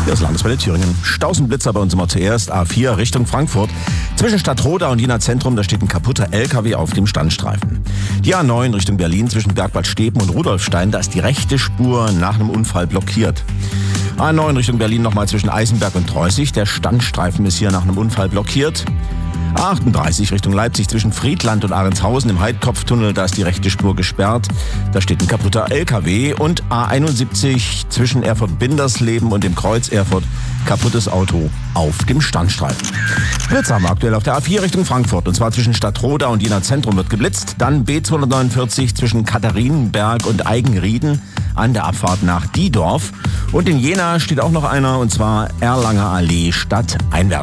Das Landeswelle Thüringen. Stausenblitzer bei uns immer zuerst. A4 Richtung Frankfurt. Zwischen Stadtroda und Jena Zentrum, da steht ein kaputter LKW auf dem Standstreifen. Die A9 Richtung Berlin zwischen Bergbad Steben und Rudolfstein, da ist die rechte Spur nach einem Unfall blockiert. A9 Richtung Berlin nochmal zwischen Eisenberg und Treußig. Der Standstreifen ist hier nach einem Unfall blockiert. A38 Richtung Leipzig zwischen Friedland und Ahrentshausen im Heidkopftunnel, da ist die rechte Spur gesperrt. Da steht ein kaputter LKW. Und A71 zwischen Erfurt-Bindersleben und dem Kreuz Erfurt, kaputtes Auto auf dem Standstreifen. Blitz haben wir aktuell auf der A4 Richtung Frankfurt, und zwar zwischen Stadtroda und Jena Zentrum wird geblitzt. Dann B249 zwischen Katharinenberg und Eigenrieden an der Abfahrt nach Diedorf. Und in Jena steht auch noch einer, und zwar Erlanger Allee stadteinwärts.